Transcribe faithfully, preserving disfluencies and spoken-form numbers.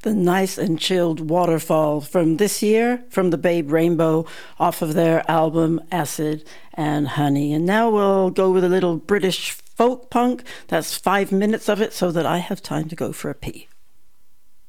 The nice and chilled waterfall from this year, from the Babe Rainbow, off of their album Acid and Honey. And now we'll go with a little British folk punk. That's five minutes of it so that I have time to go for a pee.